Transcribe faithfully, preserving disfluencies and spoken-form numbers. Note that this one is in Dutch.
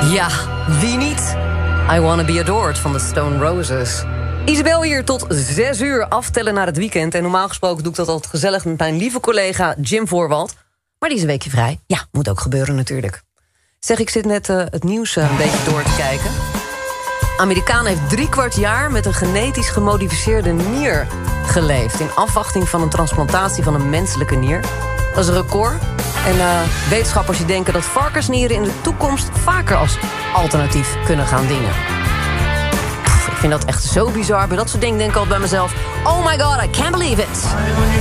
Ja, wie niet? I Wanna Be Adored van de Stone Roses. Isabel hier tot zes uur aftellen naar het weekend. En normaal gesproken doe ik dat altijd gezellig met mijn lieve collega Jim Voorwald. Maar die is een weekje vrij. Ja, moet ook gebeuren natuurlijk. Zeg, ik zit net uh, het nieuws uh, een beetje door te kijken. Amerikaan heeft drie kwart jaar met een genetisch gemodificeerde nier geleefd, in afwachting van een transplantatie van een menselijke nier. Dat is een record. En uh, wetenschappers die denken dat varkensnieren in de toekomst vaker als alternatief kunnen gaan dienen. Pff, ik vind dat echt zo bizar. Bij dat soort dingen denk ik al bij mezelf: oh my god, I can't believe it.